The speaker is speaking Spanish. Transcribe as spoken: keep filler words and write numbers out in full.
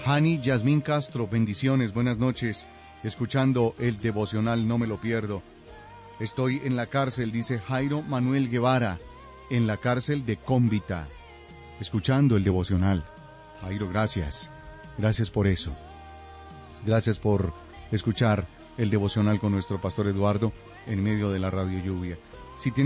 Hani Yasmín Castro, bendiciones, buenas noches. Escuchando el devocional, no me lo pierdo. Estoy en la cárcel, dice Jairo Manuel Guevara, en la cárcel de Cómbita, escuchando el devocional. Jairo, gracias. Gracias por eso. Gracias por escuchar el devocional con nuestro pastor Eduardo en medio de la radio lluvia. Si tiene